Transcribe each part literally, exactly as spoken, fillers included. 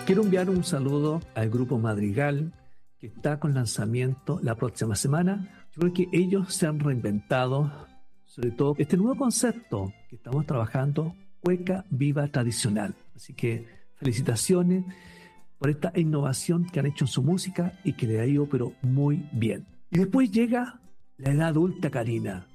Quiero enviar un saludo al Grupo Madrigal, que está con lanzamiento la próxima semana. Yo creo que ellos se han reinventado, sobre todo este nuevo concepto que estamos trabajando, Cueca Viva Tradicional. Así que felicitaciones por esta innovación que han hecho en su música y que le ha ido pero muy bien. Y después llega la edad adulta, Karina,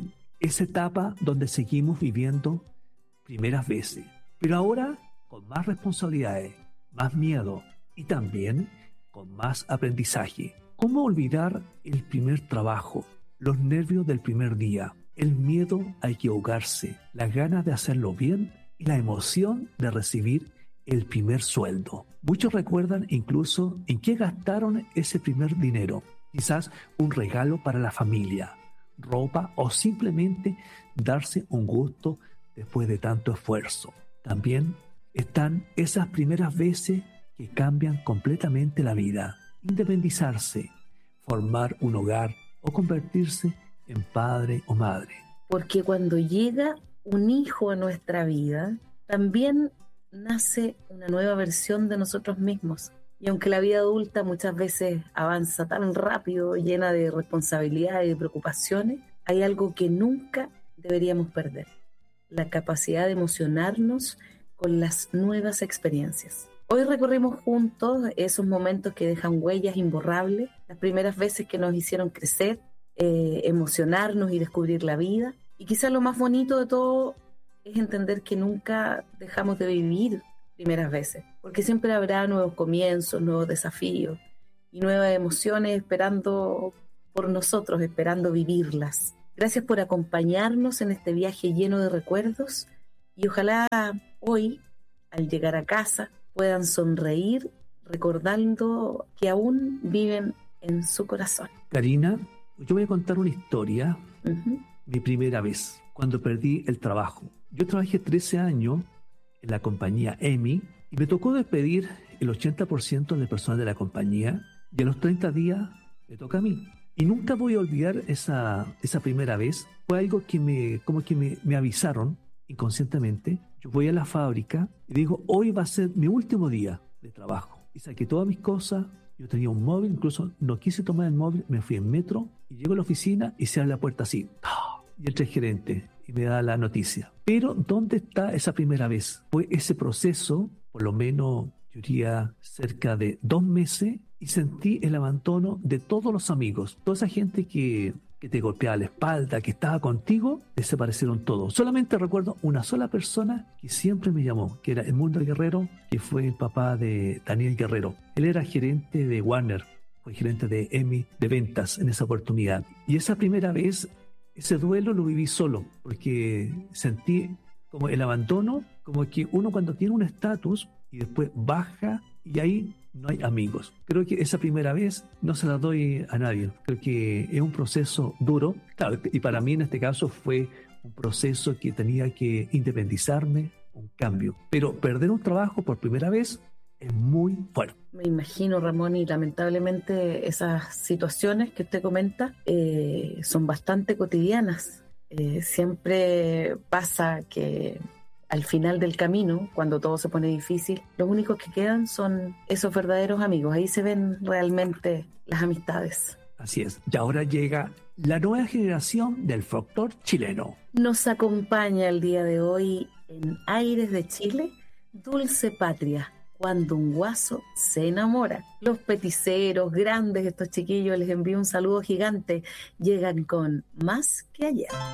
esa etapa donde seguimos viviendo primeras veces, pero ahora con más responsabilidades, más miedo y también con más aprendizaje. ¿Cómo olvidar el primer trabajo, los nervios del primer día, el miedo a equivocarse, las ganas de hacerlo bien y la emoción de recibir el primer sueldo? Muchos recuerdan incluso en qué gastaron ese primer dinero. Quizás un regalo para la familia, ropa o simplemente darse un gusto después de tanto esfuerzo. También están esas primeras veces que cambian completamente la vida. Independizarse, formar un hogar o convertirse en padre o madre. Porque cuando llega un hijo a nuestra vida, también nace una nueva versión de nosotros mismos. Y aunque la vida adulta muchas veces avanza tan rápido, llena de responsabilidades y de preocupaciones, hay algo que nunca deberíamos perder: la capacidad de emocionarnos con las nuevas experiencias. Hoy recorrimos juntos esos momentos que dejan huellas imborrables, las primeras veces que nos hicieron crecer, eh, emocionarnos y descubrir la vida. Y quizás lo más bonito de todo es entender que nunca dejamos de vivir primeras veces, porque siempre habrá nuevos comienzos, nuevos desafíos y nuevas emociones esperando por nosotros, esperando vivirlas. Gracias por acompañarnos en este viaje lleno de recuerdos y ojalá hoy, al llegar a casa, puedan sonreír recordando que aún viven en su corazón. Karina, yo voy a contar una historia, Uh-huh. mi primera vez, cuando perdí el trabajo. Yo trabajé trece años en la compañía E M I y me tocó despedir el ochenta por ciento del personal de la compañía y a los treinta días me toca a mí. Y nunca voy a olvidar esa, esa primera vez. Fue algo que me, como que me, me avisaron inconscientemente. Yo voy a la fábrica y digo, hoy va a ser mi último día de trabajo. Y saqué todas mis cosas. Yo tenía un móvil, incluso no quise tomar el móvil, me fui en metro y llego a la oficina y se abre la puerta así. Y entra el gerente y me da la noticia. Pero, ¿dónde está esa primera vez? Fue ese proceso, por lo menos, yo diría, cerca de dos meses, y sentí el abandono de todos los amigos. Toda esa gente que, que te golpeaba la espalda, que estaba contigo, desaparecieron todos. Solamente recuerdo una sola persona que siempre me llamó, que era Edmundo Guerrero, que fue el papá de Daniel Guerrero. Él era gerente de Warner, fue gerente de E M I de ventas en esa oportunidad. Y esa primera vez, ese duelo lo viví solo, porque sentí como el abandono, como que uno cuando tiene un estatus y después baja y ahí no hay amigos. Creo que esa primera vez no se la doy a nadie. Creo que es un proceso duro. Claro, y para mí en este caso fue un proceso que tenía que independizarme, un cambio. Pero perder un trabajo por primera vez es muy fuerte. Me imagino, Ramón, y lamentablemente esas situaciones que usted comenta eh, son bastante cotidianas. Eh, siempre pasa que al final del camino, cuando todo se pone difícil, los únicos que quedan son esos verdaderos amigos. Ahí se ven realmente las amistades. Así es. Y ahora llega la nueva generación del folclore chileno. Nos acompaña el día de hoy en Aires de Chile, Dulce Patria, cuando un guaso se enamora. Los peticeros, grandes estos chiquillos, les envío un saludo gigante. Llegan con Más que ayer.